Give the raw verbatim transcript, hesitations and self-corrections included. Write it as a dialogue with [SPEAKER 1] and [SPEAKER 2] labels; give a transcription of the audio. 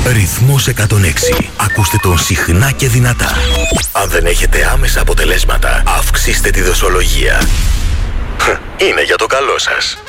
[SPEAKER 1] Ρυθμός εκατόν έξι. Ακούστε τον συχνά και δυνατά. Αν δεν έχετε άμεσα αποτελέσματα, αυξήστε τη δοσολογία. Είναι για το καλό σας.